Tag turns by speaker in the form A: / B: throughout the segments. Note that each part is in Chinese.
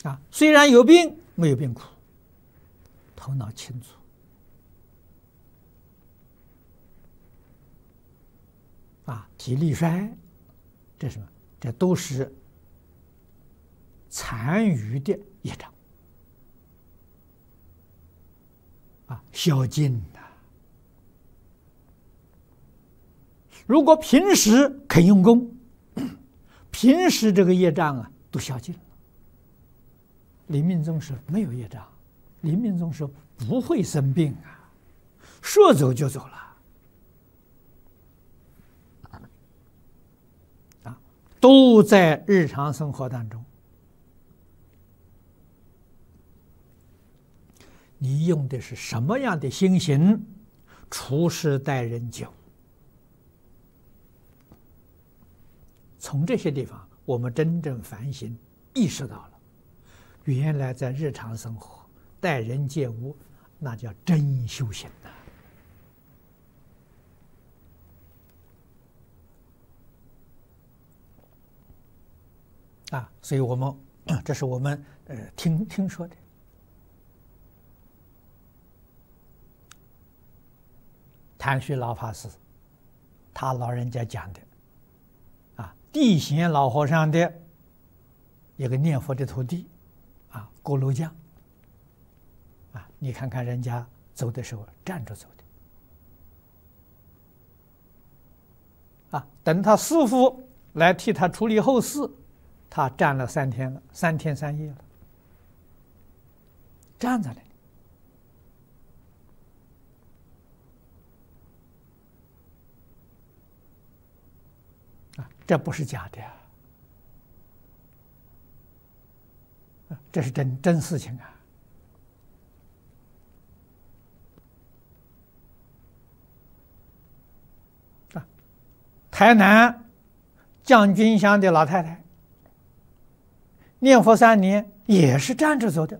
A: 虽然有病，没有病苦，头脑清楚。体力衰，这是什么？这都是残余的业障消尽的。如果平时肯用功，平时这个业障都消尽了。临命终时没有业障，临命终时不会生病说走就走了。都在日常生活当中，你用的是什么样的心行处事待人接物？从这些地方，我们真正反省，意识到了，原来在日常生活待人接物，那叫真修行所以我们这是我们听说的。谭旭老法师，他老人家讲的地贤老和尚的一个念佛的徒弟锅炉匠你看看人家走的时候站着走的等他师父来替他处理后事，他站了3天了，3天3夜了，站在那里这不是假的这是真事情台南将军乡的老太太念佛3年也是站着走的，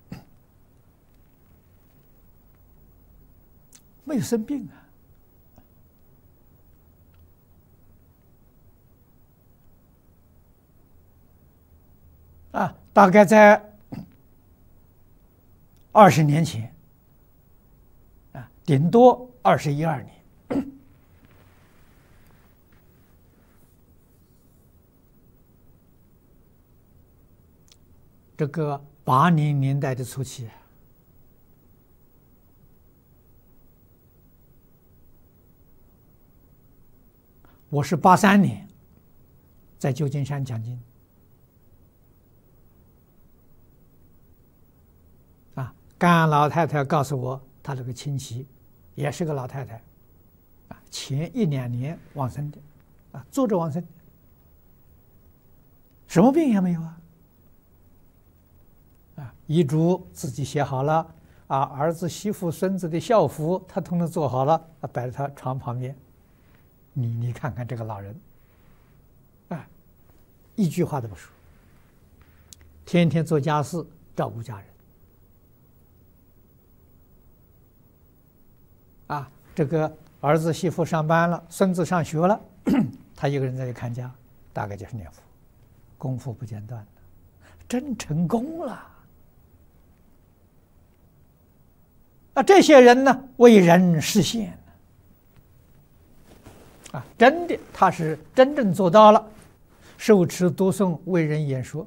A: 没有生病大概在20年前顶多21、22年。这个80年代的初期，我是83年在旧金山讲经甘老太太告诉我，她这个亲戚也是个老太太前1、2年往生的坐着往生，什么病也没有遗嘱自己写好了儿子媳妇孙子的孝服他统统做好了摆在他床旁边。你看看这个老人一句话都不说，天天做家事照顾家人这个儿子媳妇上班了，孙子上学了他一个人在这看家，大概就是念佛，功夫不间断，真成功了这些人呢，为人实现真的，他是真正做到了受持读诵为人演说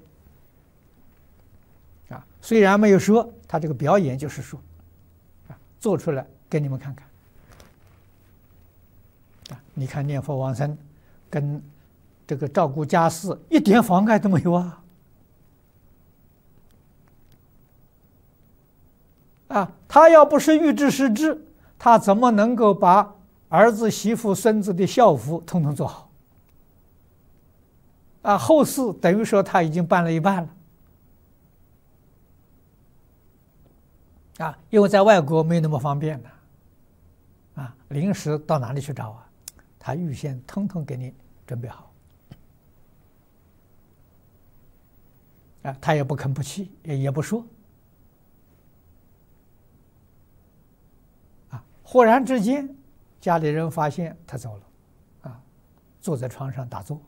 A: 虽然没有说，他这个表演就是说做出来给你们看看你看念佛往生跟这个照顾家事一点妨碍都没有他要不是欲知时至，他怎么能够把儿子媳妇孙子的孝服统统做好后事等于说他已经办了一半了因为在外国没那么方便临时到哪里去找他预先统统给你准备好他也不吭不气，也不说忽然之间家里人发现他走了坐在床上打坐